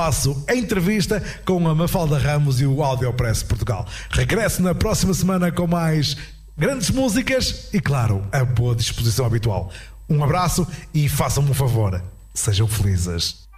Faço a entrevista com a Mafalda Ramos e o Audiopress Portugal. Regresso na próxima semana com mais grandes músicas e, claro, a boa disposição habitual. Um abraço e façam-me um favor. Sejam felizes.